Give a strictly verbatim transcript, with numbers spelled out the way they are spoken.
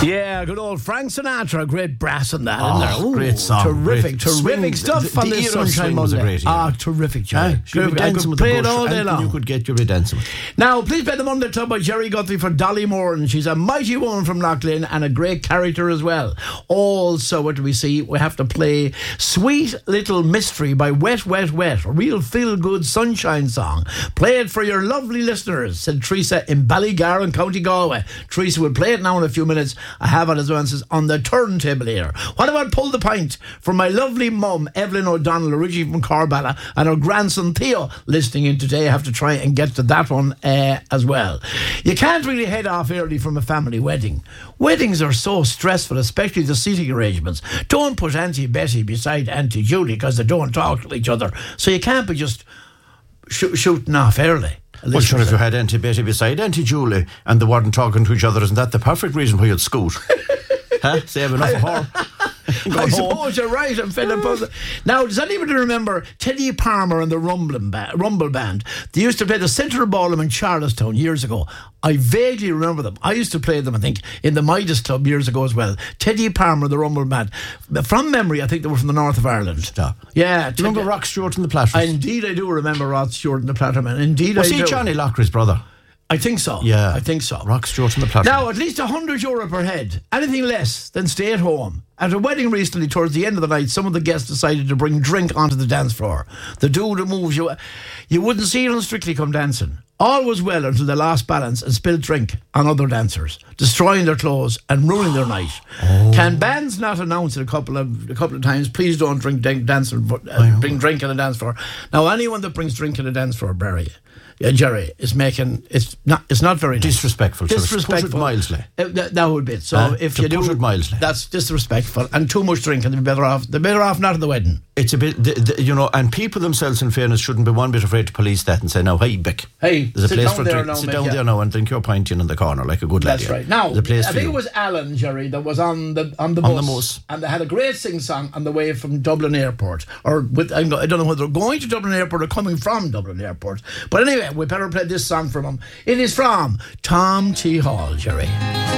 Yeah, good old Frank Sinatra, great brass on that. Oh, isn't there? Ooh, great song. Terrific, Great. terrific Swing, stuff the, on the this era of Sunshine swing was a Monday. great era. Ah, terrific, Jerry. Aye, you'd be I dancing could with the play it bush, all day anything long. you could get, you'd be dancing with. Now, please play the Monday Club by Jerry Guthrie for Dolly Moran. She's a mighty woman from Loughlin and a great character as well. Also, what do we see? We have to play Sweet Little Mystery by Wet, Wet, Wet, a real feel-good sunshine song. Play it for your lovely listeners, said Teresa in Ballygar in County Galway. Teresa will play it now in a few minutes. I have it as well as on the turntable here. What about Pull the Pint for my lovely mum, Evelyn O'Donnell, originally from Corballa, and her grandson Theo listening in today. I have to try and get to that one uh, as well. You can't really head off early from a family wedding. Weddings are so stressful, especially the seating arrangements. Don't put Auntie Betty beside Auntie Julie because they don't talk to each other. So you can't be just sh- shooting off early. Well, sure, if you had Auntie Betty beside Auntie Julie and they weren't talking to each other, isn't that the perfect reason why you'd scoot? Huh? Save enough of her. I suppose you're right. I'm fed up of it. Now, does anybody remember Teddy Palmer and the Rumbling ba- Rumble Band? They used to play the Central Ballroom in Charlestown years ago. I vaguely remember them. I used to play them, I think, in the Midas Club years ago as well. Teddy Palmer, the Rumble Band. From memory, I think they were from the north of Ireland. Stop. Yeah. Do you remember Rock Stewart and the Platters? Indeed, I do remember Rod Stewart and the Platterman. Indeed, Was I he do. Johnny Lockery's brother? I think so. Yeah. I think so. Rock Stewart and the Platters. Now, at least one hundred euro per head. Anything less, then stay at home. At a wedding recently, towards the end of the night, some of the guests decided to bring drink onto the dance floor. The dude who moves you, you wouldn't see it on Strictly Come Dancing. All was well until they lost balance and spilled drink on other dancers, destroying their clothes and ruining their night. Oh. Can bands not announce it a couple of a couple of times? Please don't drink dance uh, bring drink on the dance floor. Now, anyone that brings drink on the dance floor, Barry. Yeah, Jerry is making it's not it's not very nice. Disrespectful. Disrespectful. Put it mildly. Uh, that, that would be it. So Uh, if to you do put it mildly. that's disrespectful and too much drinking. They'd be better off. They're better off not at the wedding. It's a bit, the, the, you know, and people themselves, in fairness, shouldn't be one bit afraid to police that and say, "Now, hey, Bick, Hey, there's a sit place down for there drink. now, Sit mate, down yeah. there now and drink your pint in the corner like a good lad." That's right. Now, the place I for think you. it was Alan, Jerry, that was on the on the On bus, the bus. and they had a great sing song on the way from Dublin Airport, or with I don't know whether they're going to Dublin Airport or coming from Dublin Airport. But anyway, we better play this song from him. It is from Tom T. Hall, Jerry.